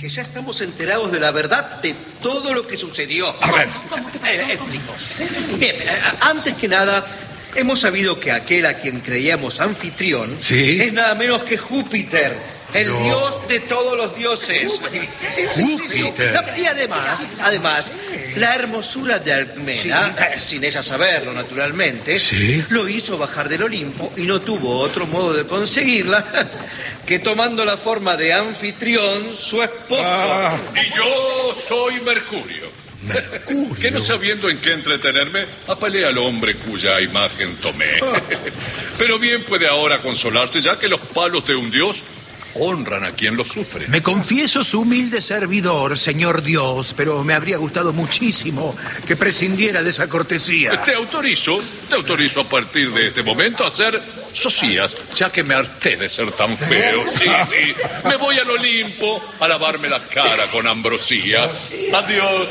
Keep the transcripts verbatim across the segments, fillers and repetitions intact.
que ya estamos enterados de la verdad de todo lo que sucedió. A ver. ¿Cómo que pasó? Eh, explico. Bien, eh, antes que nada, hemos sabido que aquel a quien creíamos anfitrión ¿Sí? es nada menos que Júpiter, el No. dios de todos los dioses. Sí, sí, sí, sí. Júpiter. No, y además, además, la hermosura de Alcmena, eh, sin ella saberlo naturalmente, Sí. lo hizo bajar del Olimpo y no tuvo otro modo de conseguirla que tomando la forma de anfitrión, su esposo. Ah. Y yo soy Mercurio. Mercurio. Que no sabiendo en qué entretenerme, apelé al hombre cuya imagen tomé. Pero bien puede ahora consolarse, ya que los palos de un dios honran a quien los sufre. Me confieso su humilde servidor, señor Dios, pero me habría gustado muchísimo que prescindiera de esa cortesía. Te autorizo, te autorizo a partir de este momento a ser socias, ya que me harté de ser tan feo. Sí, sí. Me voy al Olimpo a lavarme la cara con ambrosía. Adiós.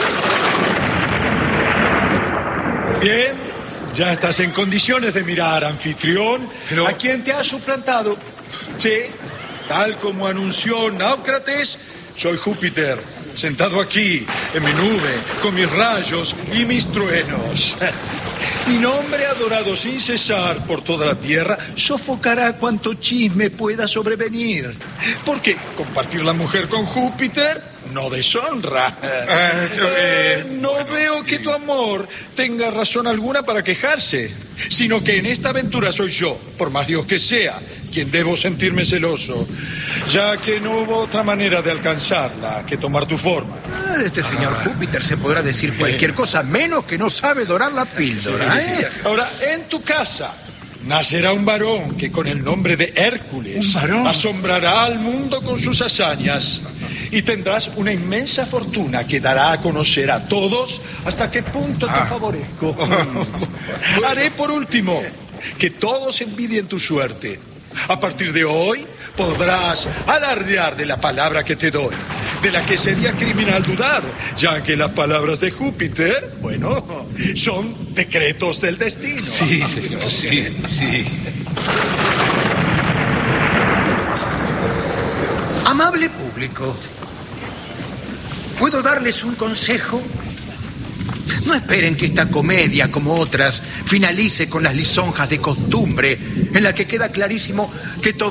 Bien, ya estás en condiciones de mirar, anfitrión, Pero- a quien te ha suplantado. Sí, tal como anunció Náucrates, soy Júpiter, sentado aquí, en mi nube, con mis rayos y mis truenos. Mi nombre, adorado sin cesar por toda la tierra, sofocará cuanto chisme pueda sobrevenir. Porque compartir la mujer con Júpiter no deshonra. Eh, yo, eh, Eh, no veo que tu amor tenga razón alguna para quejarse, sino que en esta aventura soy yo, por más Dios que sea, quien debo sentirme celoso, ya que no hubo otra manera de alcanzarla que tomar tu forma. Ah, de este señor Júpiter se podrá decir cualquier cosa, menos que no sabe dorar la píldora, ¿eh? Ahora, en tu casa nacerá un varón que con el nombre de Hércules ¿Un varón? asombrará al mundo con sus hazañas y tendrás una inmensa fortuna que dará a conocer a todos hasta qué punto te Ah. favorezco. Haré por último que todos envidien tu suerte. A partir de hoy podrás alardear de la palabra que te doy, de la que sería criminal dudar, ya que las palabras de Júpiter, bueno, son decretos del destino. Sí, señor, sí, sí. Amable público, ¿puedo darles un consejo? No esperen que esta comedia, como otras, finalice con las lisonjas de costumbre, en la que queda clarísimo que todo